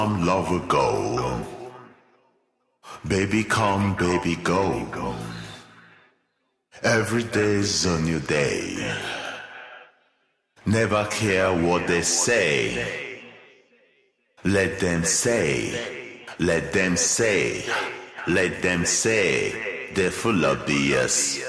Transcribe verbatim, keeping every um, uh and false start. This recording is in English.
Come, lover, go. Baby, come, baby, go. Every day's a new day. Never care what they say. Let them say, let them say, let them say, they're full of B S.